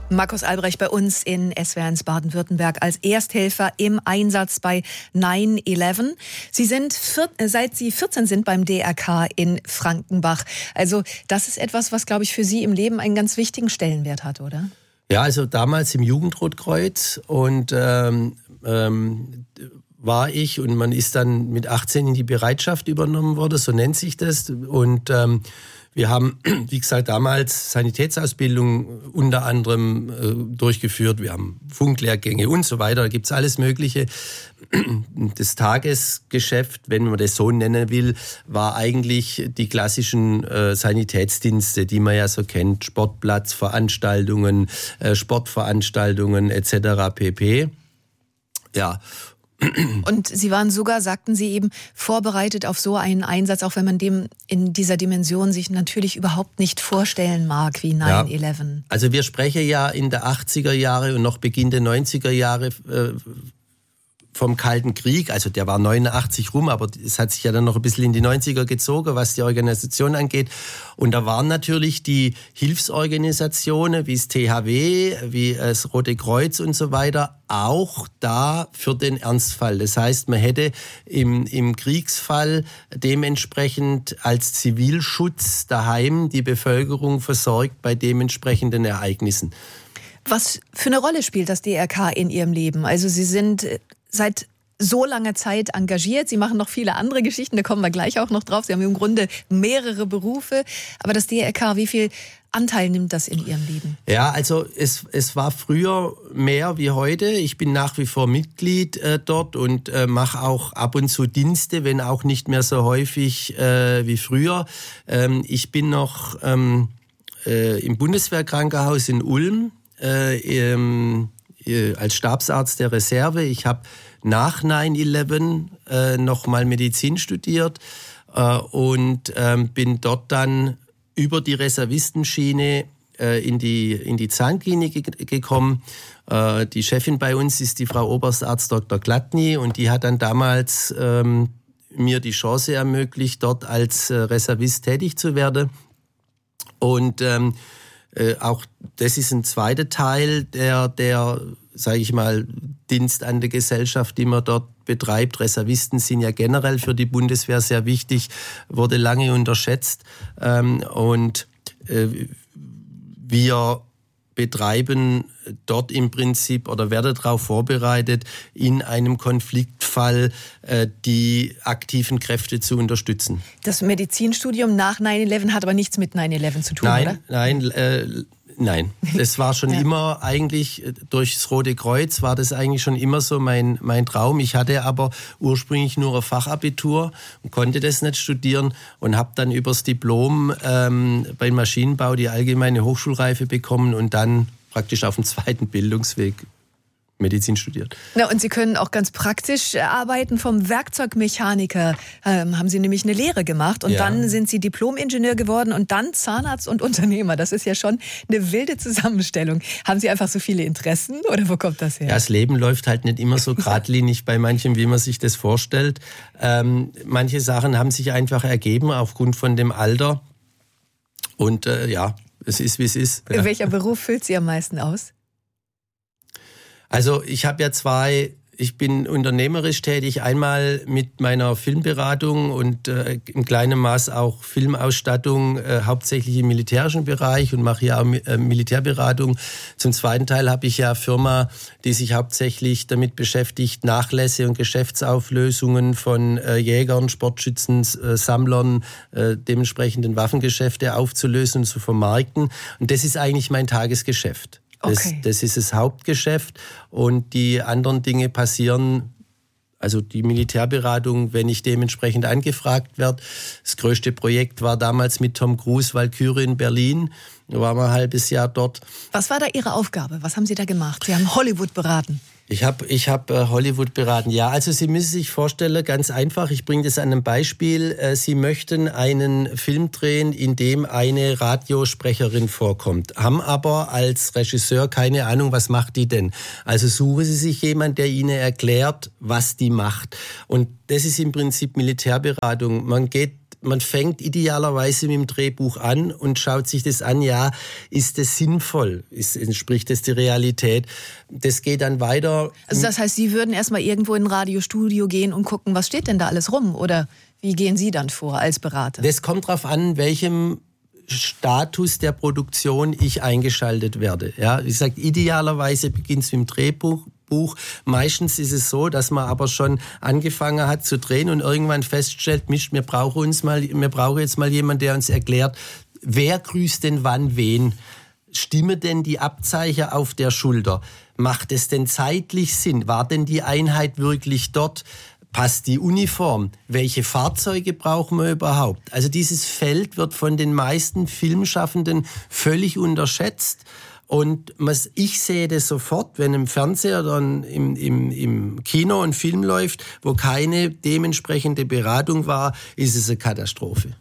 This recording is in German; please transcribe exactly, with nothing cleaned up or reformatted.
Markus Albrecht bei uns in S W R eins Baden-Württemberg als Ersthelfer im Einsatz bei nine eleven. Sie sind, seit Sie vierzehn sind, beim D R K in Frankenbach. Also das ist etwas, was, glaube ich, für Sie im Leben einen ganz wichtigen Stellenwert hat, oder? Ja, also damals im Jugendrotkreuz und ähm, ähm, war ich und man ist dann mit achtzehn in die Bereitschaft übernommen worden, so nennt sich das. Und ähm, wir haben, wie gesagt, damals Sanitätsausbildung unter anderem äh, durchgeführt. Wir haben Funklehrgänge und so weiter. Da gibt's alles Mögliche. Das Tagesgeschäft, wenn man das so nennen will, war eigentlich die klassischen äh, Sanitätsdienste, die man ja so kennt. Sportplatz, Veranstaltungen, äh, Sportveranstaltungen et cetera pp. Ja. Und Sie waren sogar, sagten Sie eben, vorbereitet auf so einen Einsatz, auch wenn man dem in dieser Dimension sich natürlich überhaupt nicht vorstellen mag, wie nine eleven. Ja. Also wir sprechen ja in der achtziger Jahre und noch Beginn der neunziger Jahre äh, vom Kalten Krieg, also der war neunundachtzig rum, aber es hat sich ja dann noch ein bisschen in die neunziger gezogen, was die Organisation angeht. Und da waren natürlich die Hilfsorganisationen wie das T H W, wie das Rote Kreuz und so weiter auch da für den Ernstfall. Das heißt, man hätte im, im Kriegsfall dementsprechend als Zivilschutz daheim die Bevölkerung versorgt bei dementsprechenden Ereignissen. Was für eine Rolle spielt das D R K in Ihrem Leben? Also Sie sind seit so langer Zeit engagiert. Sie machen noch viele andere Geschichten, da kommen wir gleich auch noch drauf. Sie haben im Grunde mehrere Berufe. Aber das D R K, wie viel Anteil nimmt das in Ihrem Leben? Ja, also es, es war früher mehr wie heute. Ich bin nach wie vor Mitglied äh, dort und äh, mache auch ab und zu Dienste, wenn auch nicht mehr so häufig äh, wie früher. Ähm, ich bin noch ähm, äh, im Bundeswehrkrankenhaus in Ulm äh, ähm, äh, als Stabsarzt der Reserve. Ich habe nach nine eleven äh, nochmal Medizin studiert äh, und ähm, bin dort dann über die Reservistenschiene äh, in die in die Zahnklinik ge- gekommen. Äh, die Chefin bei uns ist die Frau Oberstarzt Doktor Glattny und die hat dann damals ähm, mir die Chance ermöglicht, dort als äh, Reservist tätig zu werden. Und ähm, äh, auch das ist ein zweiter Teil der der sage ich mal, Dienst an der Gesellschaft, die man dort betreibt. Reservisten sind ja generell für die Bundeswehr sehr wichtig, wurde lange unterschätzt. Und wir betreiben dort im Prinzip oder werden darauf vorbereitet, in einem Konfliktfall die aktiven Kräfte zu unterstützen. Das Medizinstudium nach nine eleven hat aber nichts mit nine eleven zu tun, nein, oder? Nein, äh, Nein, das war schon ja. immer eigentlich, durchs Rote Kreuz war das eigentlich schon immer so mein, mein Traum. Ich hatte aber ursprünglich nur ein Fachabitur und konnte das nicht studieren und habe dann übers Diplom ähm, beim Maschinenbau die allgemeine Hochschulreife bekommen und dann praktisch auf dem zweiten Bildungsweg Medizin studiert. Na, und Sie können auch ganz praktisch arbeiten. Vom Werkzeugmechaniker ähm, haben Sie nämlich eine Lehre gemacht und ja. dann sind Sie Diplom-Ingenieur geworden und dann Zahnarzt und Unternehmer. Das ist ja schon eine wilde Zusammenstellung. Haben Sie einfach so viele Interessen oder wo kommt das her? Ja, das Leben läuft halt nicht immer so geradlinig bei manchem, wie man sich das vorstellt. Ähm, manche Sachen haben sich einfach ergeben aufgrund von dem Alter und äh, ja, es ist, wie es ist. Ja. Welcher Beruf füllt Sie am meisten aus? Also ich habe ja zwei, ich bin unternehmerisch tätig, einmal mit meiner Filmberatung und äh, im kleinen Maß auch Filmausstattung, äh, hauptsächlich im militärischen Bereich und mache ja auch äh, Militärberatung. Zum zweiten Teil habe ich ja eine Firma, die sich hauptsächlich damit beschäftigt, Nachlässe und Geschäftsauflösungen von äh, Jägern, Sportschützen, äh, Sammlern, äh, dementsprechenden Waffengeschäfte aufzulösen und zu vermarkten. Und das ist eigentlich mein Tagesgeschäft. Das, okay. das ist das Hauptgeschäft und die anderen Dinge passieren, also die Militärberatung, wenn ich dementsprechend angefragt werde. Das größte Projekt war damals mit Tom Cruise, Valkyrie in Berlin. Da waren wir ein halbes Jahr dort. Was war da Ihre Aufgabe? Was haben Sie da gemacht? Sie haben Hollywood beraten. Ich habe ich hab, äh, Hollywood beraten. Ja, also Sie müssen sich vorstellen, ganz einfach, ich bringe das an einem Beispiel. Äh, Sie möchten einen Film drehen, in dem eine Radiosprecherin vorkommt, haben aber als Regisseur keine Ahnung, was macht die denn. Also suchen Sie sich jemanden, der Ihnen erklärt, was die macht. Und das ist im Prinzip Militärberatung. Man geht man fängt idealerweise mit dem Drehbuch an und schaut sich das an, ja, ist das sinnvoll? Ist, entspricht das der Realität? Das geht dann weiter. Also das heißt, Sie würden erstmal irgendwo in ein Radiostudio gehen und gucken, was steht denn da alles rum? Oder wie gehen Sie dann vor als Berater? Das kommt darauf an, welchem Status der Produktion ich eingeschaltet werde. Ja, wie gesagt, idealerweise beginnt es mit dem Drehbuch. Buch. Meistens ist es so, dass man aber schon angefangen hat zu drehen und irgendwann feststellt, Mist, wir brauchen uns mal, wir brauchen jetzt mal jemanden, der uns erklärt, wer grüßt denn wann wen? Stimmen denn die Abzeichen auf der Schulter? Macht es denn zeitlich Sinn? War denn die Einheit wirklich dort? Passt die Uniform? Welche Fahrzeuge brauchen wir überhaupt? Also dieses Feld wird von den meisten Filmschaffenden völlig unterschätzt. Und ich sehe das sofort, wenn im Fernseher oder im, im, im Kino ein Film läuft, wo keine dementsprechende Beratung war, ist es eine Katastrophe.